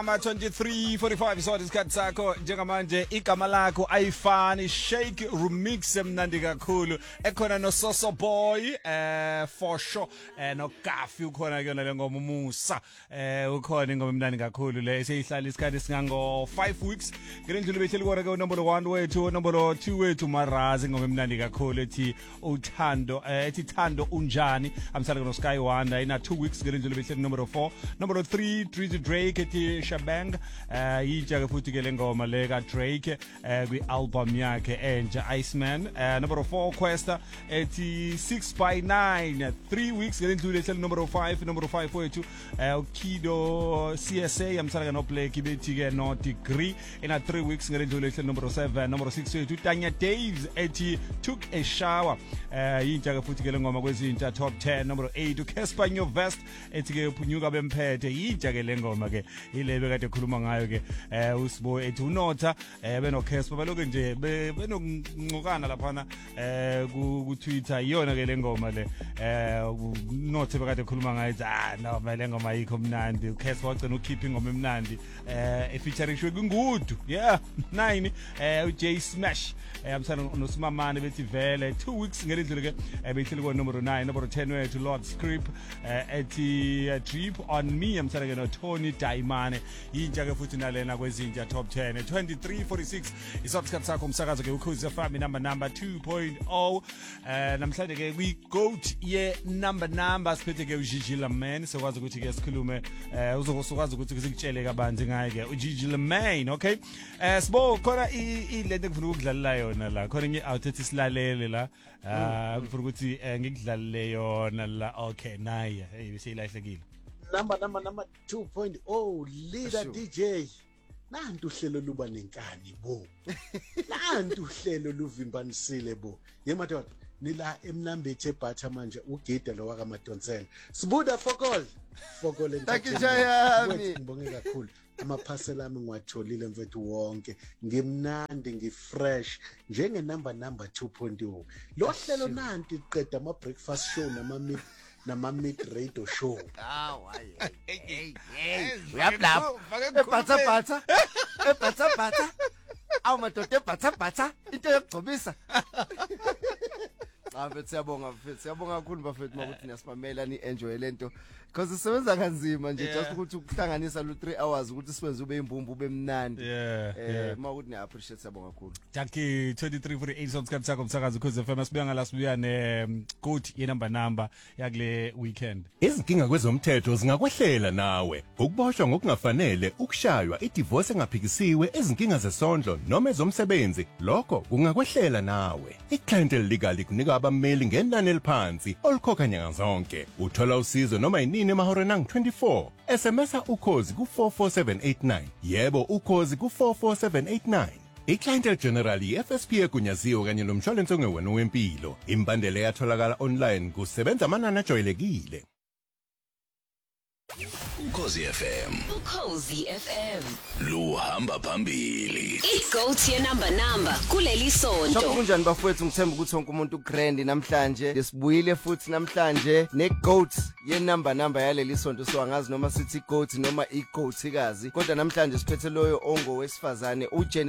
23:45 isona isikhathi sakho njengamanje igama lakho ayifani Shake Remix emnandi kakhulu ekhona no Soso Boy for sure no Gafi ukhona kuyona le ngoma umusa ukhona ingoma emnandi kakhulu le seyihlala isikhathi singango 5 weeks ngelendlela behleli kore ke number 1 wethu number 2 wethu Marazi ingoma emnandi kakhulu ethi uthando ethi thando unjani amsala no Sky Wonder ina 2 weeks ngelendlela behleli number 4 number 3 Drizzy Drake ethi Shabang yintsha ke futhi ke lengoma le ka Drake kwi album yakhe entsha Iceman number 4 Questa ethi 6x9 3 weeks ngelendlu lehlelo number 5 wethu Kido CSA amsala no Blake bethi ke no Degree ina 3 weeks ngelendlu lehlelo number 7 number 6 wethu Tanya Daves ethi Took a Shower yintsha ke futhi ke lengoma kwezintsha top 10 number 8 Casper Nyovest ethi ke uphunyuka bemphethe yintsha ke lengoma ke ilebe kade khuluma ngayo ke usibo ethi unotha beno Casper baloke nje benongqokana laphana ku Twitter iyona ke lengoma le unothe bekade khuluma ngayo no le ngoma ayikho mnandi Casper wagcina ukhipha ingoma emnandi featuring Shwe Ngudu 9 uJ Smash amsana noSimamane bethi vele 2 weeks ngelendlela ke behleli ko number 9 number 10 wethu Lord Script ethi Drip on Me amsana ke no Tony Daimane yintsha ke futhi nalena kwezintsha top 10 23:46 isikhathi sakho umsakazo ke ukhozi FM number 2.0 namhlanje ke we goat ye number siphethe ke uGigi Lamane sokwazi ukuthi ke sikhulume uzokwazi ukuthi sikutshele kabanzi ngaye ke uGigi Lamane okay sibo khona ilento ngifuna ukudlalela yona la khona ngi out ethi silalele la ngifuna ukuthi ngikudlalele yona la okay naye hey besiyilahlekile number 2.0 leader DJ nantu uhlelo luba nenkani bo nantu uhlelo luvimbanisile bo yemadoda nila emnambethe ebhatha manje ugida lo waka Madonsela sibuda Fokol thank you Jayami ngibonge kakhulu amaphasela ami ngiwatholile mfethu wonke ngimnandi ngifresh njenge number 2.0 lo hlelo nanti iqeda ama breakfast show nama mid radio show hey uyaphlapha ebhatha awu madoda ebhatha into yokugcobisa mfethu siyabonga kakhulu bafethu ukuthi niyasipamela ni enjoy lento because sisebenza kanzima nje just ukuthi ukuhlanganisa lo 3 hours ukuthi siwenze ube imbumbu ube mnandi ukuthi ni appreciate siyabonga kakhulu thank you 23:48 somskhathi sakho umsakazo ukhozi FM sibuya ngala sibuya ne goat ye number yakule weekend izinkinga kwezomthetho zingakwehlela nawe ukuboshwa ngokungafanele ukushaywa idivorce engaphikisiwe ezinkinga zesondlo noma ezomsebenzi lokho kungakwehlela nawe iclientele legal kunika abameli ngenani eliphansi olukhokha nyanga zonke uthola usizo noma inini emahoreni angu-24 SMSa ukhozi ku44789 yebo ukhozi ku44789 iClientele General yeFSP egunyaziwe kanye nomshwalense ongewena wempilo imbandela yatholakala online kusebenza amanani ajwayelekile Ukhozi FM luhamba phambili iGoat ye number kuleli sonto kunjani bafowethu ngithemba ukuthi wonke umuntu grand namhlanje sibuyile futhi namhlanje neGoat ye number yaleli sonto so angazi noma sithi goat noma igoat kazi kodwa namhlanje siphethe loyo ongo wesifazane uJenny